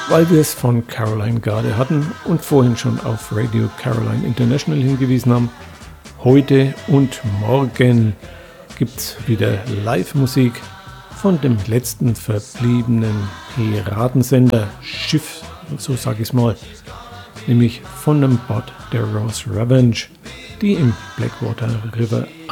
Weil wir es von Caroline gerade hatten und vorhin schon auf Radio Caroline International hingewiesen haben, heute und morgen gibt's wieder Live-Musik von dem letzten verbliebenen Piratensender Schiff, so sag ich's mal, nämlich von dem Bot der Rose Revenge, die im Blackwater River